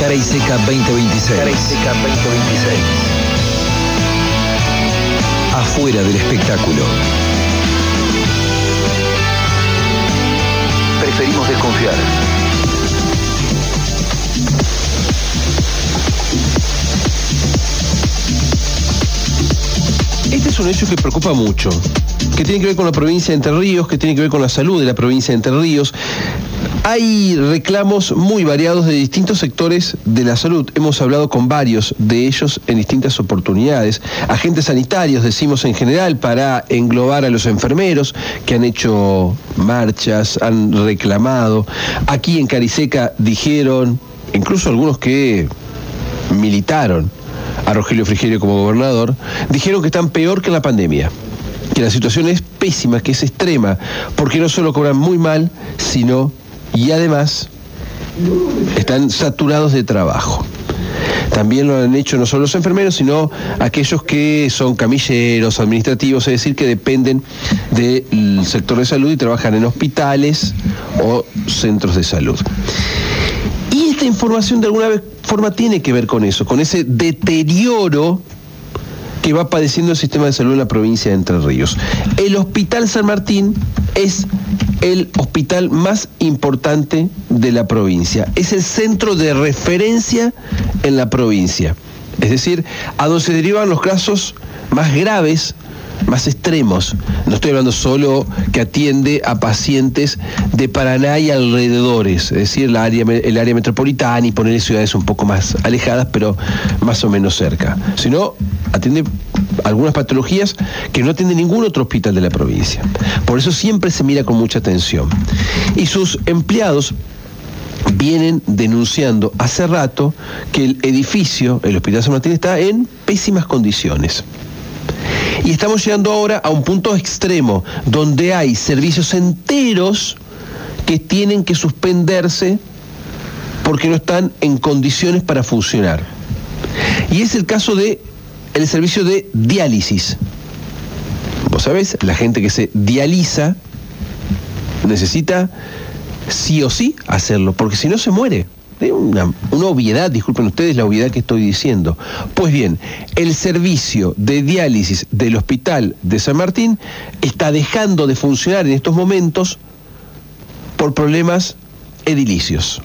Cara y Seca 2026. Cara y Seca 2026. Afuera del espectáculo. Preferimos desconfiar. Este es un hecho que preocupa mucho, que tiene que ver con la provincia de Entre Ríos, que tiene que ver con la salud de la provincia de Entre Ríos. Hay reclamos muy variados de distintos sectores de la salud. Hemos hablado con varios de ellos en distintas oportunidades. Agentes sanitarios, decimos en general, para englobar a los enfermeros que han hecho marchas, han reclamado. Aquí en Cara y Seca dijeron, incluso algunos que militaron a Rogelio Frigerio como gobernador, dijeron que están peor que en la pandemia, que la situación es pésima, que es extrema, porque no solo cobran muy mal, sino y además están saturados de trabajo. También lo han hecho no solo los enfermeros, sino aquellos que son camilleros, administrativos, es decir, que dependen del sector de salud y trabajan en hospitales o centros de salud. Y esta información de alguna forma tiene que ver con eso, con ese deterioro que va padeciendo el sistema de salud en la provincia de Entre Ríos. El Hospital San Martín es el hospital más importante de la provincia. Es el centro de referencia en la provincia. Es decir, a donde se derivan los casos más graves, más extremos. No estoy hablando solo que atiende a pacientes de Paraná y alrededores, es decir, el área metropolitana y poner ciudades un poco más alejadas, pero más o menos cerca. Sino atiende algunas patologías que no atiende ningún otro hospital de la provincia. Por eso siempre se mira con mucha atención. Y sus empleados vienen denunciando hace rato que el edificio, el Hospital San Martín, está en pésimas condiciones. Y estamos llegando ahora a un punto extremo, donde hay servicios enteros que tienen que suspenderse porque no están en condiciones para funcionar. Y es el caso de el servicio de diálisis. Vos sabés, la gente que se dializa necesita sí o sí hacerlo, porque si no se muere. Una obviedad, disculpen ustedes la obviedad que estoy diciendo. Pues bien, el servicio de diálisis del Hospital de San Martín está dejando de funcionar en estos momentos por problemas edilicios.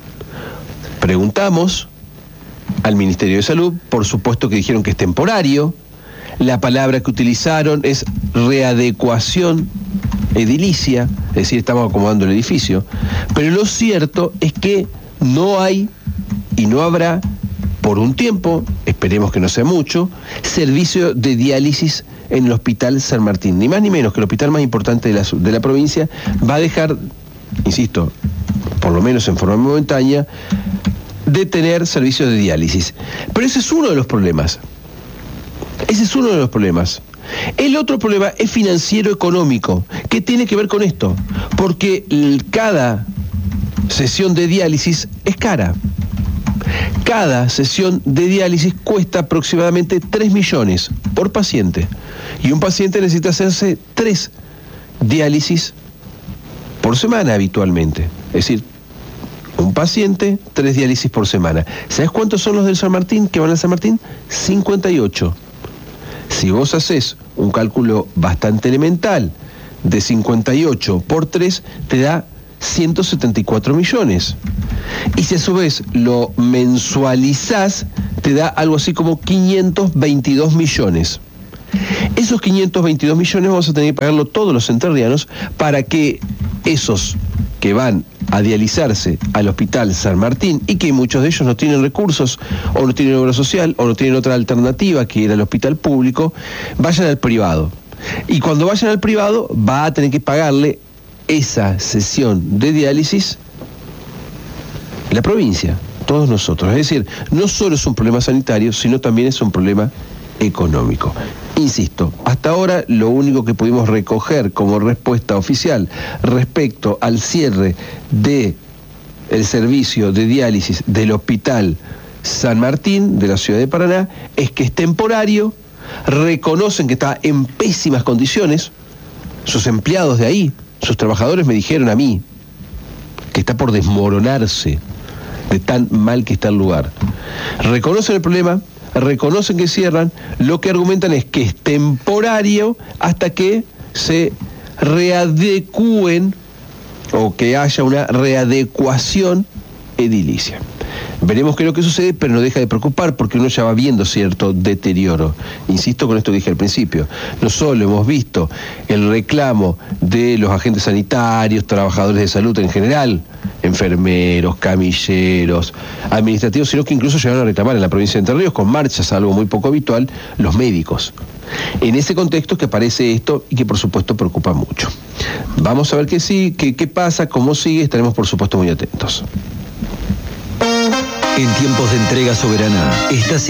Preguntamos al Ministerio de Salud, por supuesto que dijeron que es temporario. La palabra que utilizaron es readecuación edilicia, es decir, estamos acomodando el edificio. Pero lo cierto es que no hay y no habrá, por un tiempo, esperemos que no sea mucho, servicio de diálisis en el Hospital San Martín. Ni más ni menos que el hospital más importante de la provincia va a dejar, insisto, por lo menos en forma momentánea, de tener servicio de diálisis. Pero ese es uno de los problemas. Ese es uno de los problemas. El otro problema es financiero económico, que tiene que ver con esto, porque cada sesión de diálisis es cara. Cada sesión de diálisis cuesta aproximadamente 3 millones por paciente. Y un paciente necesita hacerse 3 diálisis por semana habitualmente. Es decir, un paciente, 3 diálisis por semana. ¿Sabes cuántos son los del San Martín que van al San Martín? 58. Si vos haces un cálculo bastante elemental de 58 por 3, te da 174 millones. Y si a su vez lo mensualizás, te da algo así como 522 millones. Esos 522 millones vamos a tener que pagarlo todos los entrerrianos para que esos que van a dializarse al Hospital San Martín y que muchos de ellos no tienen recursos o no tienen obra social o no tienen otra alternativa que ir al hospital público, vayan al privado. Y cuando vayan al privado va a tener que pagarle esa sesión de diálisis la provincia, todos nosotros. Es decir, no solo es un problema sanitario, sino también es un problema económico. Insisto, hasta ahora lo único que pudimos recoger como respuesta oficial respecto al cierre del servicio de diálisis del Hospital San Martín de la ciudad de Paraná es que es temporario, reconocen que está en pésimas condiciones, sus empleados de ahí, sus trabajadores me dijeron a mí que está por desmoronarse de tan mal que está el lugar. Reconocen el problema, reconocen que cierran, lo que argumentan es que es temporario hasta que se readecúen o que haya una readecuación edilicia. Veremos qué es lo que sucede, pero no deja de preocupar porque uno ya va viendo cierto deterioro. Insisto con esto que dije al principio. No solo hemos visto el reclamo de los agentes sanitarios, trabajadores de salud en general, enfermeros, camilleros, administrativos, sino que incluso llegaron a reclamar en la provincia de Entre Ríos, con marchas, algo muy poco habitual, los médicos. En ese contexto que aparece esto y que por supuesto preocupa mucho. Vamos a ver qué pasa, cómo sigue, estaremos por supuesto muy atentos. En tiempos de entrega soberana, estás